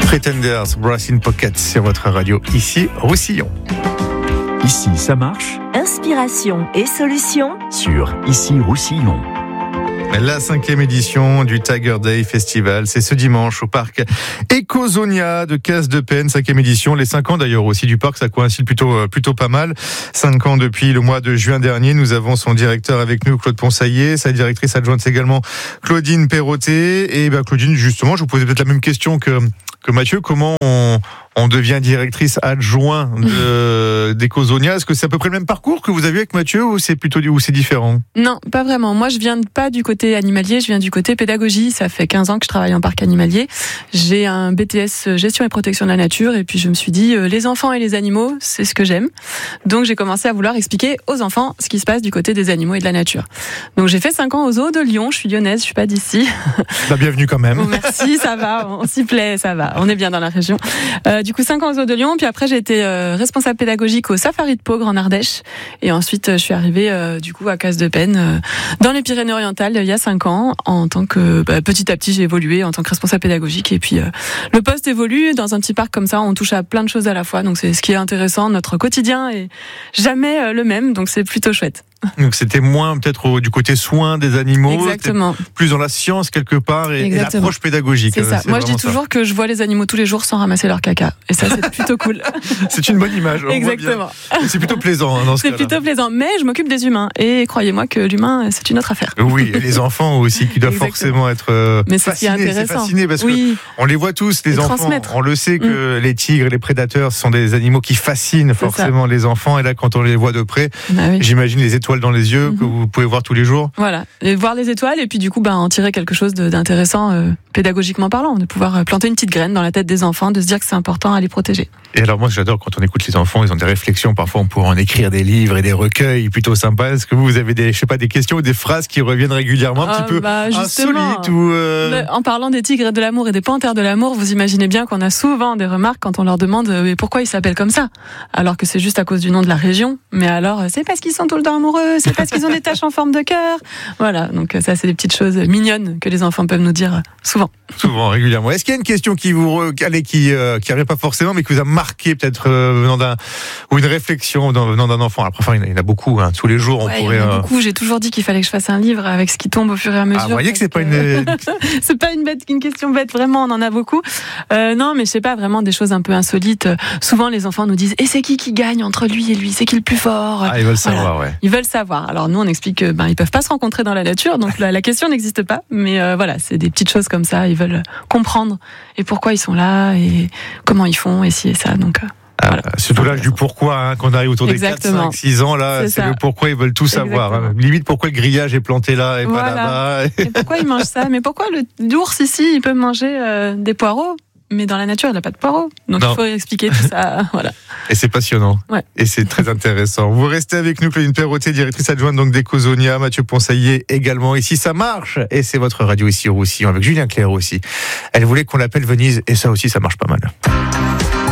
Pretenders, Brass in Pocket sur votre radio, ici Roussillon. Ici, ça marche. Inspiration et solutions Sur Ici Roussillon. La 5e édition du Tiger Day Festival, c'est ce dimanche au parc Ecozonia de Casse-de-Penne, 5e édition. Les 5 ans d'ailleurs aussi du parc, ça coïncide plutôt pas mal. 5 ans depuis le mois de juin dernier. Nous avons son directeur avec nous, Claude Ponsaillet, sa directrice adjointe également, Claudine Perrotet. Et Claudine, justement, je vous posais peut-être la même question que Mathieu. Comment on devient directrice adjointe d'Ecozonia? Est-ce que c'est à peu près le même parcours que vous avez avec Mathieu ou c'est différent? Non, pas vraiment. Moi, je viens pas du côté animalier, je viens du côté pédagogie. Ça fait 15 ans que je travaille en parc animalier. J'ai un BTS gestion et protection de la nature et puis je me suis dit les enfants et les animaux, c'est ce que j'aime. Donc j'ai commencé à vouloir expliquer aux enfants ce qui se passe du côté des animaux et de la nature. Donc j'ai fait 5 ans aux zoos de Lyon. Je suis lyonnaise, je suis pas d'ici. Bienvenue quand même. Bon, merci, ça va, on s'y plaît, ça va. On est bien dans la région. Du coup, 5 ans aux zoos de Lyon, puis après j'ai été responsable pédagogique au Safari de Peaugres en Ardèche, et ensuite je suis arrivée du coup à Casse-de-Penne dans les Pyrénées-Orientales il y a 5 ans, en tant que petit à petit j'ai évolué en tant que responsable pédagogique, et puis le poste évolue dans un petit parc comme ça, on touche à plein de choses à la fois, donc c'est ce qui est intéressant, notre quotidien est jamais le même, donc c'est plutôt chouette. Donc c'était moins peut-être du côté soin des animaux, exactement, plus dans la science quelque part et l'approche pédagogique. C'est ça. Moi je dis toujours que je vois les animaux tous les jours sans ramasser leur caca, et ça c'est plutôt cool. C'est une bonne image. Exactement. C'est plutôt plaisant dans ce cas-là. C'est plutôt plaisant, mais je m'occupe des humains et croyez-moi que l'humain c'est une autre affaire. Oui, et les enfants aussi qui doivent forcément être mais c'est fascinés. C'est fasciné parce que on les voit tous, les enfants. On le sait que les tigres et les prédateurs sont des animaux qui fascinent forcément les enfants, et là quand on les voit de près, j'imagine les étoiles dans les yeux que vous pouvez voir tous les jours. Voilà, et voir les étoiles et puis du coup en tirer quelque chose d'intéressant pédagogiquement parlant, de pouvoir planter une petite graine dans la tête des enfants, de se dire que c'est important à les protéger. Et alors moi j'adore quand on écoute les enfants, ils ont des réflexions, parfois on pourrait en écrire des livres et des recueils plutôt sympas. Est-ce que vous avez des questions ou des phrases qui reviennent régulièrement un petit peu insolites ou En parlant des tigres de l'amour et des panthères de l'amour, vous imaginez bien qu'on a souvent des remarques quand on leur demande pourquoi ils s'appellent comme ça, alors que c'est juste à cause du nom de la région, mais alors c'est parce qu'ils sont tout le temps amoureux, c'est parce qu'ils ont des taches en forme de cœur. Voilà, donc ça c'est des petites choses mignonnes que les enfants peuvent nous dire souvent. Souvent, régulièrement. Est-ce qu'il y a une question qui arrive pas forcément, mais qui vous a marqué peut-être ou une réflexion venant d'un enfant? Après, il y en a beaucoup, tous les jours. Il y en a beaucoup. J'ai toujours dit qu'il fallait que je fasse un livre avec ce qui tombe au fur et à mesure. Vous voyez que c'est pas une... c'est pas une question bête, vraiment, on en a beaucoup. Non, mais je sais pas, vraiment des choses un peu insolites. Souvent, les enfants nous disent « Et c'est qui gagne entre lui et lui? C'est qui le plus fort ?» Ils veulent savoir, ouais. Ils veulent savoir. Alors nous, on explique que ils peuvent pas se rencontrer dans la nature, donc la question n'existe pas. Mais voilà, c'est des petites choses comme ça. Ils veulent comprendre et pourquoi ils sont là et comment ils font et ci et ça. Donc voilà. Surtout l'âge du pourquoi, qu'on arrive autour des 4, 5, 6 ans, là, c'est le pourquoi, ils veulent tout savoir. Limite, pourquoi le grillage est planté là et pas là-bas. Et pourquoi ils mangent ça? Mais pourquoi l'ours ici, il peut manger des poireaux? Mais dans la nature, il n'a pas de poireaux. Donc il faut expliquer tout ça. Voilà. Et c'est passionnant. Ouais. Et c'est très intéressant. Vous restez avec nous, Claudine Perrotet, directrice adjointe d'Ecozonia, Mathieu Ponsaillet également. Ici, ça marche. Et c'est votre radio ici au Roussillon, avec Julien Clerc aussi. Elle voulait qu'on l'appelle Venise, et ça aussi, ça marche pas mal.